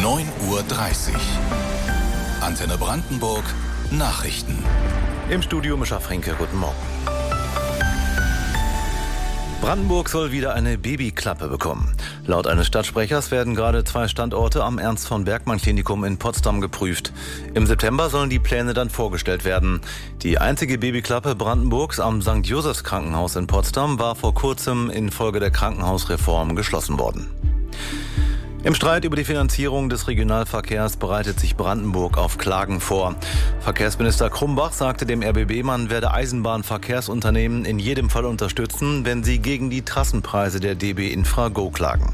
9:30 Uhr. Antenne Brandenburg Nachrichten. Im Studio Mischa Frenke, guten Morgen. Brandenburg soll wieder eine Babyklappe bekommen. Laut eines Stadtsprechers werden gerade 2 Standorte am Ernst-von-Bergmann-Klinikum in Potsdam geprüft. Im September sollen die Pläne dann vorgestellt werden. Die einzige Babyklappe Brandenburgs am St. Josephs Krankenhaus in Potsdam war vor kurzem infolge der Krankenhausreform geschlossen worden. Im Streit über die Finanzierung des Regionalverkehrs bereitet sich Brandenburg auf Klagen vor. Verkehrsminister Krumbach sagte dem RBB, man werde Eisenbahnverkehrsunternehmen in jedem Fall unterstützen, wenn sie gegen die Trassenpreise der DB Infra Go klagen.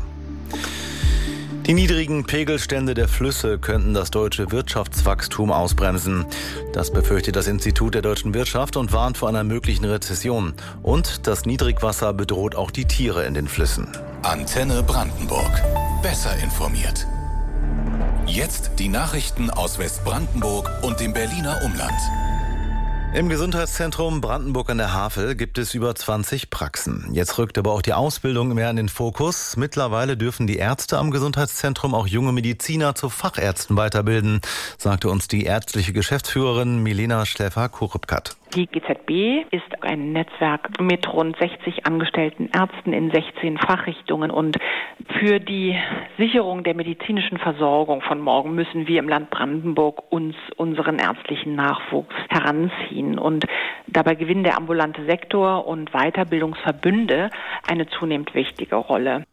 Die niedrigen Pegelstände der Flüsse könnten das deutsche Wirtschaftswachstum ausbremsen. Das befürchtet das Institut der deutschen Wirtschaft und warnt vor einer möglichen Rezession. Und das Niedrigwasser bedroht auch die Tiere in den Flüssen. Antenne Brandenburg. Besser informiert. Jetzt die Nachrichten aus Westbrandenburg und dem Berliner Umland. Im Gesundheitszentrum Brandenburg an der Havel gibt es über 20 Praxen. Jetzt rückt aber auch die Ausbildung mehr in den Fokus. Mittlerweile dürfen die Ärzte am Gesundheitszentrum auch junge Mediziner zu Fachärzten weiterbilden, sagte uns die ärztliche Geschäftsführerin Milena Schläfer-Kurupkat. Die GZB ist ein Netzwerk mit rund 60 angestellten Ärzten in 16 Fachrichtungen und für die Sicherung der medizinischen Versorgung von morgen müssen wir im Land Brandenburg unseren ärztlichen Nachwuchs heranziehen und dabei gewinnen der ambulante Sektor und Weiterbildungsverbünde eine zunehmend wichtige Rolle.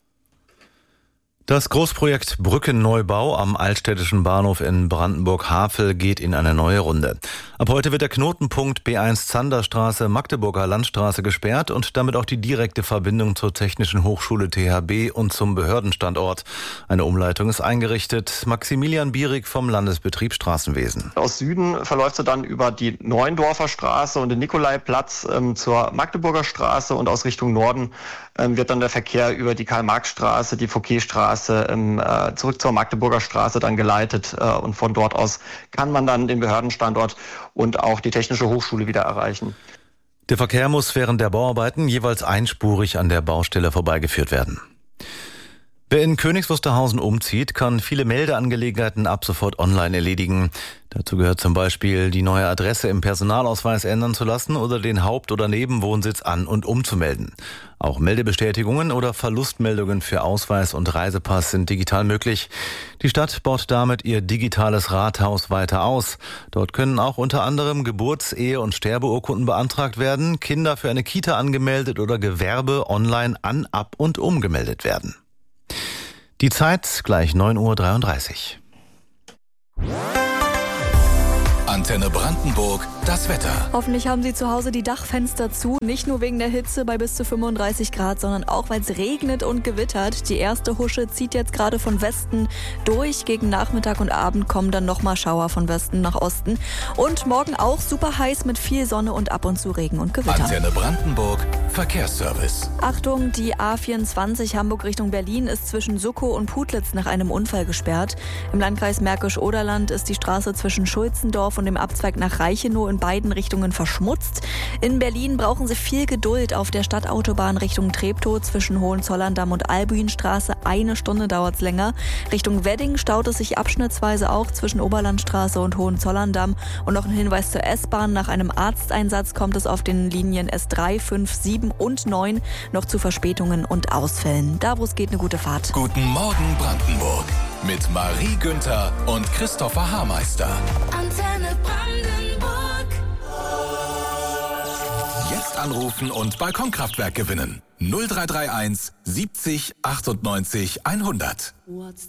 Das Großprojekt Brückenneubau am Altstädtischen Bahnhof in Brandenburg-Havel geht in eine neue Runde. Ab heute wird der Knotenpunkt B1 Zanderstraße Magdeburger Landstraße gesperrt und damit auch die direkte Verbindung zur Technischen Hochschule THB und zum Behördenstandort. Eine Umleitung ist eingerichtet. Maximilian Bierig vom Landesbetrieb Straßenwesen. Aus Süden verläuft sie dann über die Neuendorfer Straße und den Nikolaiplatz zur Magdeburger Straße und aus Richtung Norden wird dann der Verkehr über die Karl-Marx-Straße, die Fouquet-Straße zurück zur Magdeburger Straße dann geleitet und von dort aus kann man dann den Behördenstandort und auch die Technische Hochschule wieder erreichen. Der Verkehr muss während der Bauarbeiten jeweils einspurig an der Baustelle vorbeigeführt werden. Wer in Königs Wusterhausen umzieht, kann viele Meldeangelegenheiten ab sofort online erledigen. Dazu gehört zum Beispiel, die neue Adresse im Personalausweis ändern zu lassen oder den Haupt- oder Nebenwohnsitz an- und umzumelden. Auch Meldebestätigungen oder Verlustmeldungen für Ausweis und Reisepass sind digital möglich. Die Stadt baut damit ihr digitales Rathaus weiter aus. Dort können auch unter anderem Geburts-, Ehe- und Sterbeurkunden beantragt werden, Kinder für eine Kita angemeldet oder Gewerbe online an-, ab- und umgemeldet werden. Die Zeit gleich 9:33 Uhr. Antenne Brandenburg, das Wetter. Hoffentlich haben Sie zu Hause die Dachfenster zu. Nicht nur wegen der Hitze bei bis zu 35 Grad, sondern auch, weil es regnet und gewittert. Die erste Husche zieht jetzt gerade von Westen durch. Gegen Nachmittag und Abend kommen dann nochmal Schauer von Westen nach Osten. Und morgen auch super heiß mit viel Sonne und ab und zu Regen und Gewitter. Antenne Brandenburg, Verkehrsservice. Achtung, die A24 Hamburg Richtung Berlin ist zwischen Suckow und Putlitz nach einem Unfall gesperrt. Im Landkreis Märkisch-Oderland ist die Straße zwischen Schulzendorf und dem Abzweig nach Reichenow in beiden Richtungen verschmutzt. In Berlin brauchen Sie viel Geduld auf der Stadtautobahn Richtung Treptow zwischen Hohenzollern-Damm und Albuinstraße. 1 Stunde dauert es länger. Richtung Wedding staut es sich abschnittsweise auch zwischen Oberlandstraße und Hohenzollern-Damm. Und noch ein Hinweis zur S-Bahn. Nach einem Arzteinsatz kommt es auf den Linien S3, 5, 7 und 9 noch zu Verspätungen und Ausfällen. Da, wo es geht, eine gute Fahrt. Guten Morgen Brandenburg mit Marie Günther und Christopher Haarmeister. Antenne Brandenburg. Jetzt anrufen und Balkonkraftwerk gewinnen. 0331 70 98 100.